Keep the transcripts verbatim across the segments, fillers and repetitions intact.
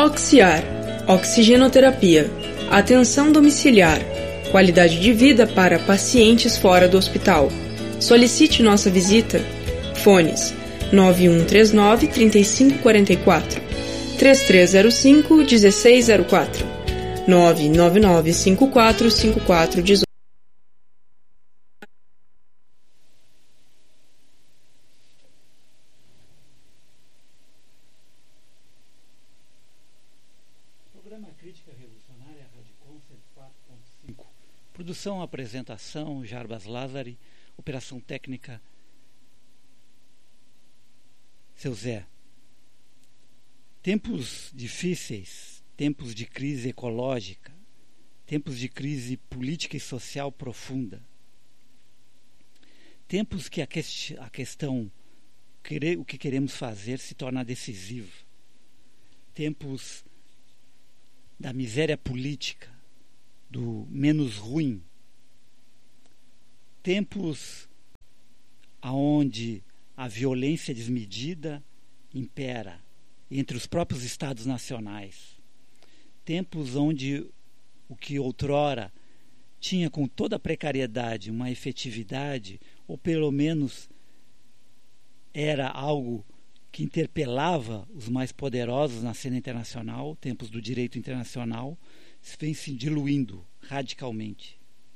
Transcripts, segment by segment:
Oxiar, oxigenoterapia, atenção domiciliar, qualidade de vida para pacientes fora do hospital. Solicite nossa visita. Fones nove um três nove, três cinco quatro quatro, três três zero cinco, um seis zero quatro, nove nove nove cinco quatro cinco quatro um oito. Programa Crítica Revolucionária Radicom cento e quatro ponto cinco. Produção, apresentação, Jarbas Lázari. Operação técnica, Seu Zé. Tempos difíceis, tempos de crise ecológica, tempos de crise política e social profunda. Tempos que a, que- a questão, querer, o que queremos fazer, se torna decisivo. Tempos da miséria política, do menos ruim. Tempos aonde a violência desmedida impera entre os próprios estados nacionais. Tempos onde o que outrora tinha com toda a precariedade uma efetividade, ou pelo menos era algo que interpelava os mais poderosos na cena internacional, tempos do direito internacional, vem se diluindo radicalmente.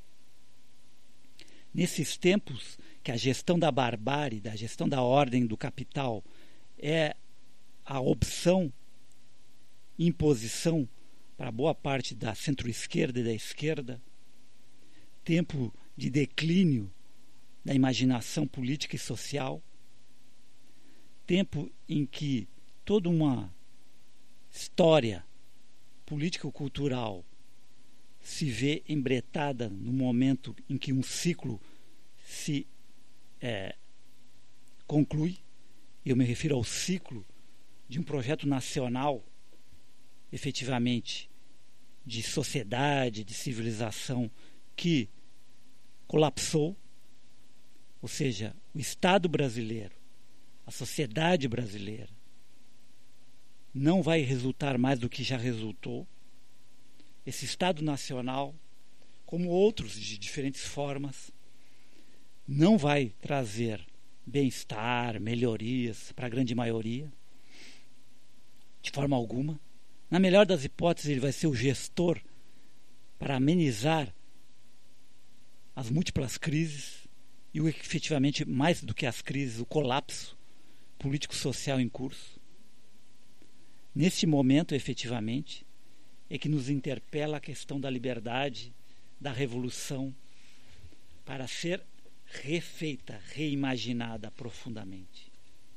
Nesses tempos que a gestão da barbárie, da gestão da ordem do capital é a opção, imposição para boa parte da centro-esquerda e da esquerda, tempo de declínio da imaginação política e social, tempo em que toda uma história político-cultural se vê embretada no momento em que um ciclo se é, conclui. Eu me refiro ao ciclo de um projeto nacional, efetivamente, de sociedade, de civilização, que colapsou, ou seja, o Estado brasileiro, a sociedade brasileira, não vai resultar mais do que já resultou. Esse Estado nacional, como outros de diferentes formas, não vai trazer bem-estar, melhorias para a grande maioria, de forma alguma. Na melhor das hipóteses, ele vai ser o gestor para amenizar as múltiplas crises e, o efetivamente, mais do que as crises, o colapso político-social em curso. Neste momento, efetivamente, é que nos interpela a questão da liberdade, da revolução, para ser refeita, reimaginada profundamente.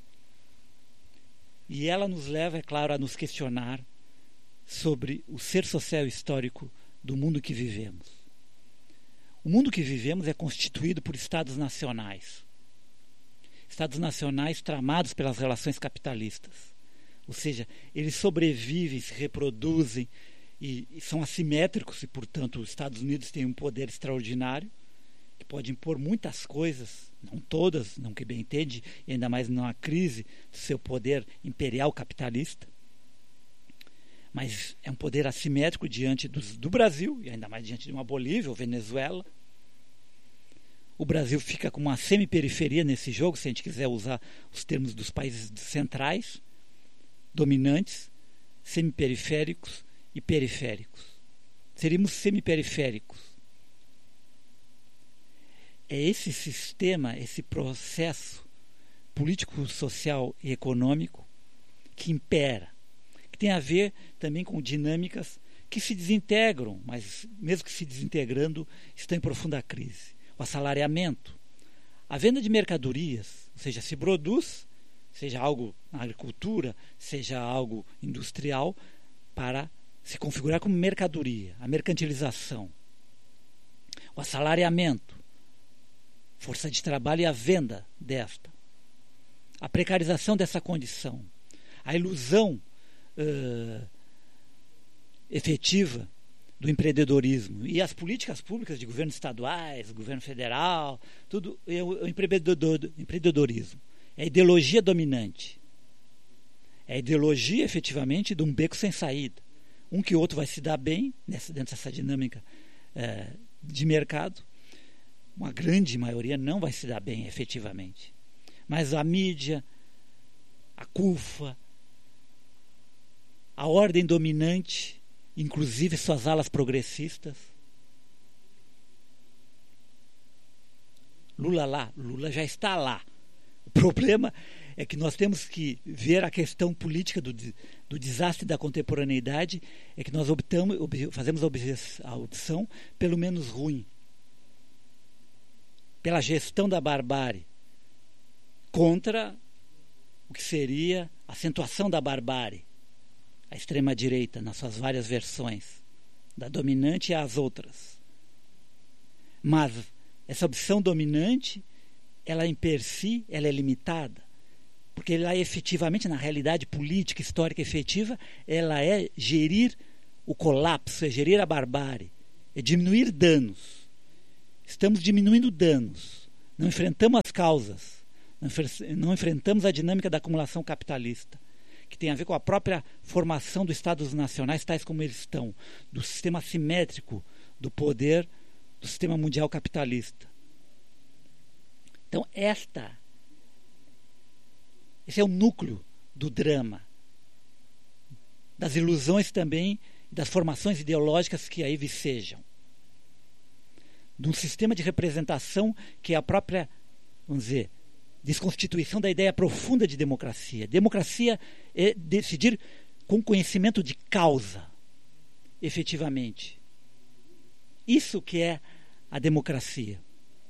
E ela nos leva, é claro, a nos questionar sobre o ser social histórico do mundo que vivemos. O mundo que vivemos é constituído por estados nacionais. Estados nacionais tramados pelas relações capitalistas. Ou seja, eles sobrevivem, se reproduzem e, e são assimétricos e, portanto, os Estados Unidos têm um poder extraordinário que pode impor muitas coisas, não todas, não que bem entende, e ainda mais numa crise do seu poder imperial capitalista. Mas é um poder assimétrico diante dos, do Brasil, e ainda mais diante de uma Bolívia ou Venezuela. O Brasil fica com uma semi-periferia nesse jogo, se a gente quiser usar os termos dos países centrais, dominantes, semi-periféricos e periféricos. Seríamos semi-periféricos. É esse sistema, esse processo político, social e econômico que impera, que tem a ver também com dinâmicas que se desintegram, mas mesmo que se desintegrando, estão em profunda crise. O assalariamento, a venda de mercadorias, ou seja, se produz, seja algo na agricultura, seja algo industrial, para se configurar como mercadoria, a mercantilização. O assalariamento, força de trabalho e a venda desta. A precarização dessa condição. A ilusão uh, efetiva do empreendedorismo. E as políticas públicas de governos estaduais, governo federal, tudo é o empreendedorismo. É a ideologia dominante. É a ideologia, efetivamente, de um beco sem saída. Um que o outro vai se dar bem nessa, dentro dessa dinâmica é, de mercado. Uma grande maioria não vai se dar bem, efetivamente. Mas a mídia, a CUFA, a ordem dominante, inclusive suas alas progressistas. Lula lá, Lula já está lá. O problema é que nós temos que ver a questão política do, do desastre da contemporaneidade, é que nós optamos, ob, fazemos a opção pelo menos ruim, pela gestão da barbárie, contra o que seria a acentuação da barbárie, a extrema-direita, nas suas várias versões, da dominante e as outras. Mas essa opção dominante, ela em per si, ela é limitada, porque ela é efetivamente, na realidade política, histórica efetiva, ela é gerir o colapso, é gerir a barbárie, é diminuir danos. Estamos diminuindo danos, não enfrentamos as causas, não enfrentamos a dinâmica da acumulação capitalista, que tem a ver com a própria formação dos Estados nacionais, tais como eles estão, do sistema assimétrico do poder do sistema mundial capitalista. Então, esta, esse é o núcleo do drama, das ilusões também, das formações ideológicas que aí vicejam. De um sistema de representação que é a própria, vamos dizer, desconstituição da ideia profunda de democracia. Democracia é decidir com conhecimento de causa, efetivamente. Isso que é a democracia.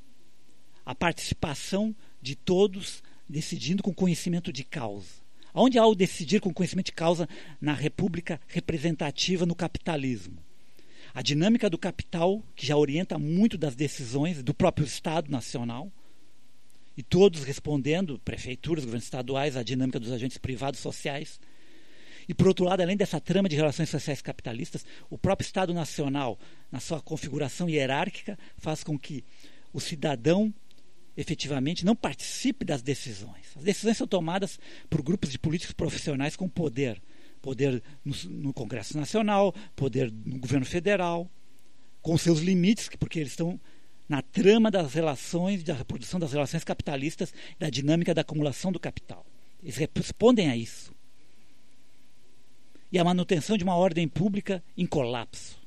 A participação de todos decidindo com conhecimento de causa. Onde há o decidir com conhecimento de causa na república representativa, no capitalismo? A dinâmica do capital, que já orienta muito das decisões do próprio Estado Nacional, e todos respondendo, prefeituras, governos estaduais, à dinâmica dos agentes privados sociais. E, por outro lado, além dessa trama de relações sociais capitalistas, o próprio Estado Nacional, na sua configuração hierárquica, faz com que o cidadão, efetivamente, não participe das decisões. As decisões são tomadas por grupos de políticos profissionais com poder. Poder no, no Congresso Nacional, poder no governo federal, com seus limites, porque eles estão na trama das relações, da reprodução das relações capitalistas, da dinâmica da acumulação do capital. Eles respondem a isso. E a manutenção de uma ordem pública em colapso.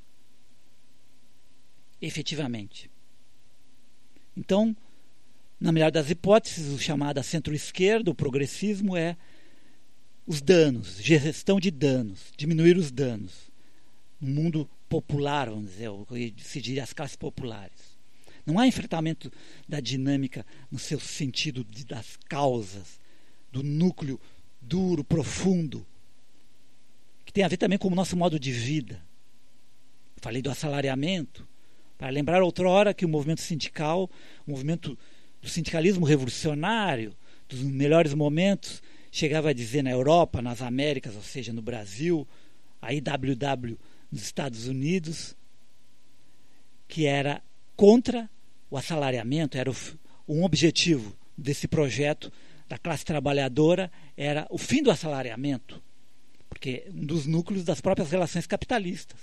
Efetivamente. Então, na melhor das hipóteses, o chamado centro-esquerda, o progressismo, é os danos, gestão de danos, diminuir os danos. No mundo popular, vamos dizer, ou decidir as classes populares. Não há enfrentamento da dinâmica no seu sentido de, das causas, do núcleo duro, profundo, que tem a ver também com o nosso modo de vida. Falei do assalariamento, para lembrar outrora que o movimento sindical, o movimento do sindicalismo revolucionário, dos melhores momentos, chegava a dizer na Europa, nas Américas, ou seja, no Brasil, a I W W nos Estados Unidos, que era contra o assalariamento, era o, um objetivo desse projeto da classe trabalhadora, era o fim do assalariamento, porque um dos núcleos das próprias relações capitalistas.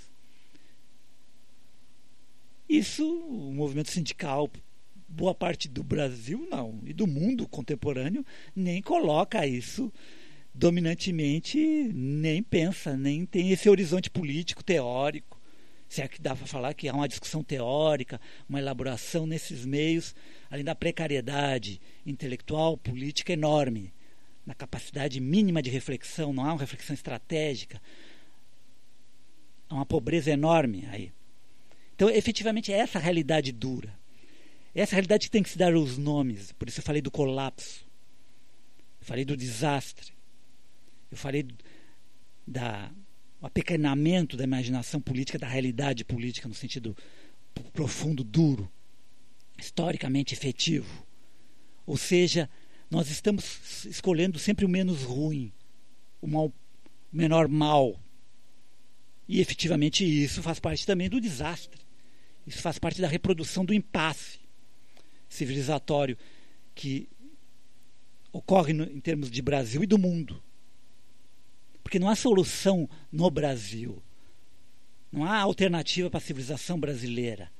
Isso, o movimento sindical, boa parte do Brasil não, e do mundo contemporâneo, nem coloca isso dominantemente, nem pensa, nem tem esse horizonte político, teórico. Se é que dá para falar que há uma discussão teórica, uma elaboração nesses meios, além da precariedade intelectual, política enorme, na capacidade mínima de reflexão, não há uma reflexão estratégica, há uma pobreza enorme aí. Então, efetivamente, é essa a realidade dura. É essa a realidade que tem que se dar os nomes. Por isso eu falei do colapso, eu falei do desastre, eu falei da... o apequenamento da imaginação política, da realidade política no sentido profundo, duro, historicamente efetivo. Ou seja, nós estamos escolhendo sempre o menos ruim, o, mal, o menor mal. E efetivamente isso faz parte também do desastre. Isso faz parte da reprodução do impasse civilizatório que ocorre no, em termos de Brasil e do mundo. Porque não há solução no Brasil. Não há alternativa para a civilização brasileira.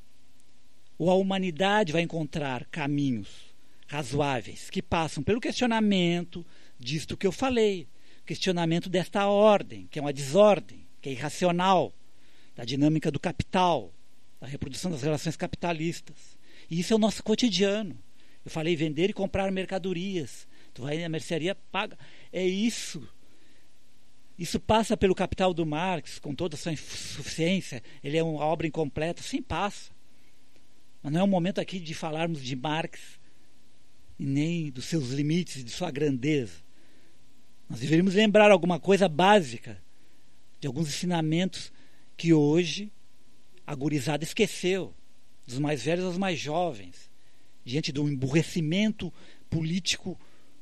Ou a humanidade vai encontrar caminhos razoáveis que passam pelo questionamento disto que eu falei, questionamento desta ordem, que é uma desordem, que é irracional, da dinâmica do capital, da reprodução das relações capitalistas. E isso é o nosso cotidiano. Eu falei vender e comprar mercadorias. Tu vai na mercearia, paga. É isso. Isso passa pelo Capital do Marx, com toda a sua insuficiência. Ele é uma obra incompleta. Sim, passa. Mas não é o momento aqui de falarmos de Marx e nem dos seus limites e de sua grandeza. Nós deveríamos lembrar alguma coisa básica de alguns ensinamentos que hoje a gurizada esqueceu, dos mais velhos aos mais jovens, diante do emburrecimento político,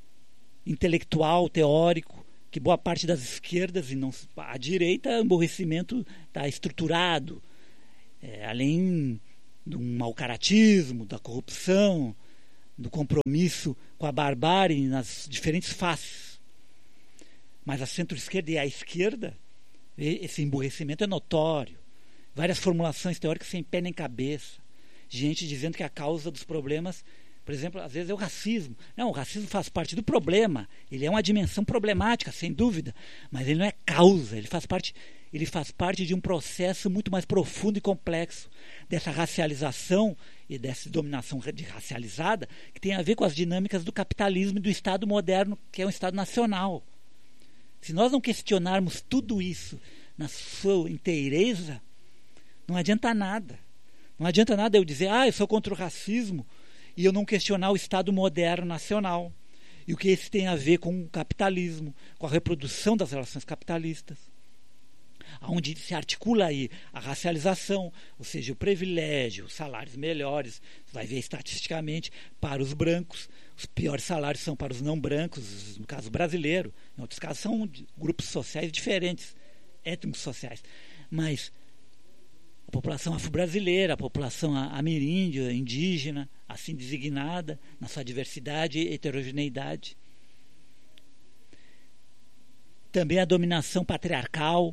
intelectual, teórico, que boa parte das esquerdas, e não a direita, o emburrecimento está estruturado, é, além do mau caratismo, da corrupção, do compromisso com a barbárie nas diferentes faces. Mas a centro-esquerda e a esquerda, esse emburrecimento é notório. Várias formulações teóricas sem pé nem cabeça. Gente dizendo que a causa dos problemas, por exemplo, às vezes é o racismo. Não, o racismo faz parte do problema. Ele é uma dimensão problemática, sem dúvida. Mas ele não é causa. Ele faz parte, ele faz parte de um processo muito mais profundo e complexo. Dessa racialização e dessa dominação racializada que tem a ver com as dinâmicas do capitalismo e do Estado moderno, que é um Estado nacional. Se nós não questionarmos tudo isso na sua inteireza, não adianta nada. Não adianta nada eu dizer, ah, eu sou contra o racismo, e eu não questionar o Estado moderno nacional. E o que isso tem a ver com o capitalismo, com a reprodução das relações capitalistas. Onde se articula aí a racialização, ou seja, o privilégio, os salários melhores, você vai ver estatisticamente, para os brancos, os piores salários são para os não brancos, no caso brasileiro, em outros casos são grupos sociais diferentes, étnicos sociais, mas a população afro-brasileira, a população ameríndia, indígena, assim designada, na sua diversidade e heterogeneidade. Também a dominação patriarcal,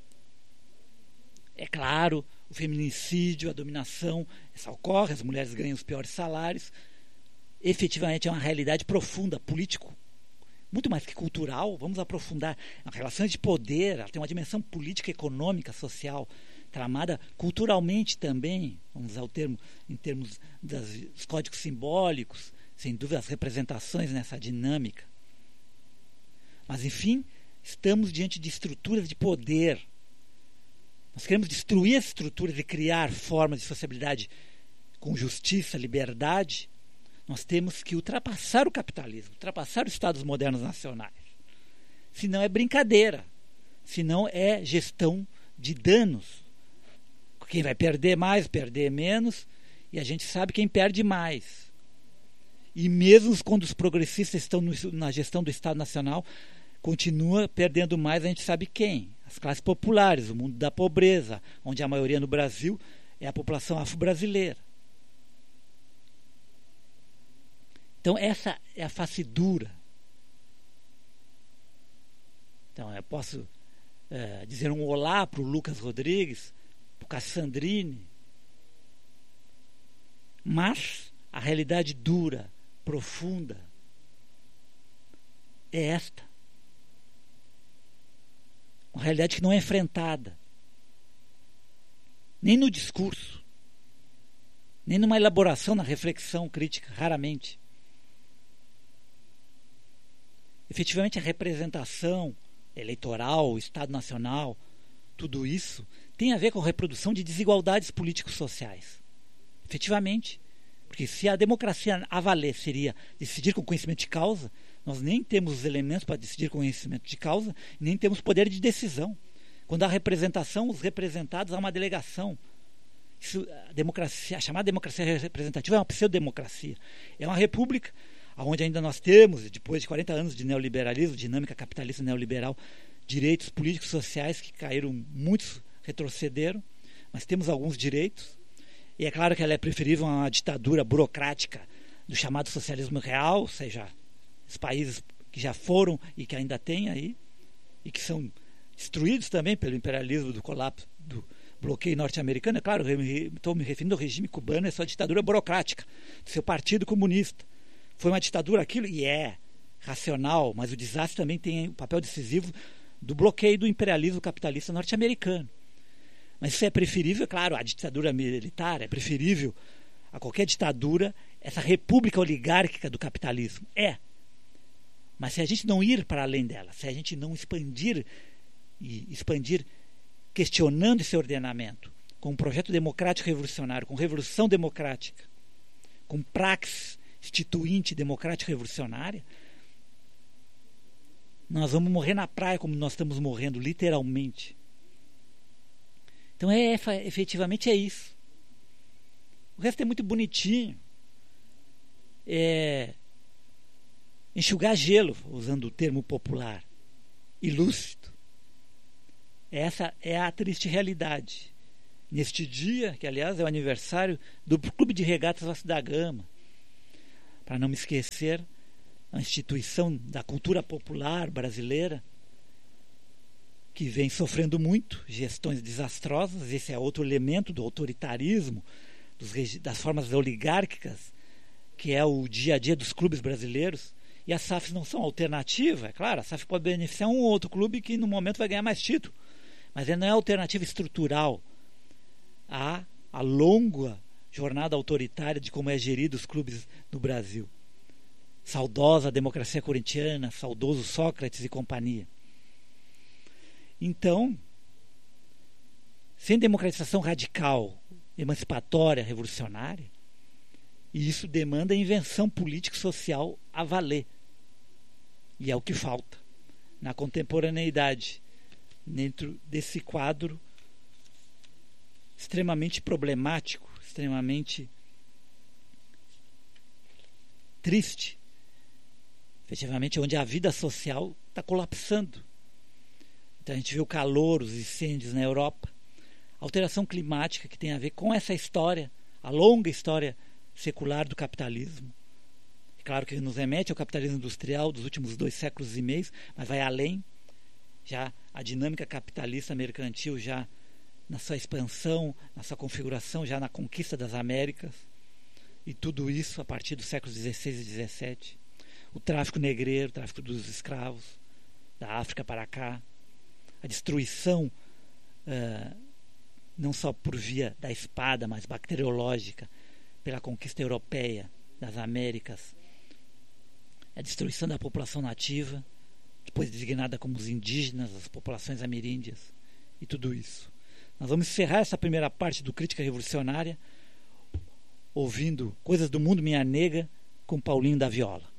é claro, o feminicídio, a dominação, essa ocorre, as mulheres ganham os piores salários. Efetivamente é uma realidade profunda, político, muito mais que cultural. Vamos aprofundar. A relação de poder, ela tem uma dimensão política, econômica, social, tramada culturalmente também, vamos usar o termo em termos dos códigos simbólicos, sem dúvida as representações nessa dinâmica. Mas, enfim, estamos diante de estruturas de poder. Nós queremos destruir as estruturas e criar formas de sociabilidade com justiça, liberdade. Nós temos que ultrapassar o capitalismo, ultrapassar os Estados modernos nacionais. Senão é brincadeira, senão é gestão de danos. Quem vai perder mais, perder menos, e a gente sabe quem perde mais. E mesmo quando os progressistas estão no, na gestão do Estado Nacional, continua perdendo mais, a gente sabe quem. As classes populares, o mundo da pobreza, onde a maioria no Brasil é a população afro-brasileira. Então essa é a face dura. Então eu posso é, dizer um olá para o Lucas Rodrigues, para o Cassandrini, mas a realidade dura, profunda, é esta. Uma realidade que não é enfrentada, nem no discurso, nem numa elaboração, na reflexão crítica, raramente. Efetivamente, a representação eleitoral, o Estado Nacional, tudo isso tem a ver com a reprodução de desigualdades políticos-sociais. Efetivamente. Porque se a democracia a valer seria decidir com conhecimento de causa, nós nem temos os elementos para decidir com conhecimento de causa, nem temos poder de decisão. Quando há representação, os representados há uma delegação. Isso, a, democracia, a chamada democracia representativa é uma pseudodemocracia. É uma república onde ainda nós temos, depois de quarenta anos de neoliberalismo, dinâmica capitalista neoliberal, direitos políticos sociais que caíram, muitos retrocederam, mas temos alguns direitos. E é claro que ela é preferível a uma ditadura burocrática do chamado socialismo real, ou seja, os países que já foram e que ainda têm aí. e que são destruídos também pelo imperialismo do colapso do bloqueio norte-americano. É claro, estou me referindo ao regime cubano, é sua ditadura burocrática, do seu partido comunista. Foi uma ditadura aquilo, e é racional, mas o desastre também tem o papel decisivo do bloqueio do imperialismo capitalista norte-americano. Mas isso é preferível, claro, à ditadura militar, é preferível a qualquer ditadura, essa república oligárquica do capitalismo. É. Mas se a gente não ir para além dela, se a gente não expandir e expandir questionando esse ordenamento com um projeto democrático revolucionário, com revolução democrática, com praxis instituinte democrática revolucionária, nós vamos morrer na praia como nós estamos morrendo, literalmente. Então, é, efetivamente, é isso. O resto é muito bonitinho. É enxugar gelo, usando o termo popular, e lúcido. Essa é a triste realidade. Neste dia, que aliás é o aniversário do Clube de Regatas Vasco da Gama, para não me esquecer, a instituição da cultura popular brasileira, que vem sofrendo muito gestões desastrosas. Esse é outro elemento do autoritarismo, dos, das formas oligárquicas, que é o dia a dia dos clubes brasileiros. E as S A Fs não são alternativa, é claro, a S A F pode beneficiar um ou outro clube que no momento vai ganhar mais título, mas não é alternativa estrutural à, à longa jornada autoritária de como é gerido os clubes no Brasil. Saudosa democracia corintiana, saudoso Sócrates e companhia. Então, sem democratização radical, emancipatória, revolucionária, e isso demanda invenção político-social a valer. E é o que falta na contemporaneidade, dentro desse quadro extremamente problemático, extremamente triste, efetivamente, onde a vida social está colapsando. Então a gente vê o calor, os incêndios na Europa, a alteração climática que tem a ver com essa história, a longa história secular do capitalismo. É claro que nos remete ao capitalismo industrial dos últimos dois séculos e meio, mas vai além. Já a dinâmica capitalista mercantil já na sua expansão, na sua configuração, já na conquista das Américas, e tudo isso a partir dos séculos dezesseis e dezessete. O tráfico negreiro, o tráfico dos escravos, da África para cá, a destruição, uh, não só por via da espada, mas bacteriológica, pela conquista europeia das Américas, a destruição da população nativa, depois designada como os indígenas, as populações ameríndias, e tudo isso. Nós vamos encerrar essa primeira parte do Crítica Revolucionária ouvindo Coisas do Mundo, Minha Nega, com Paulinho da Viola.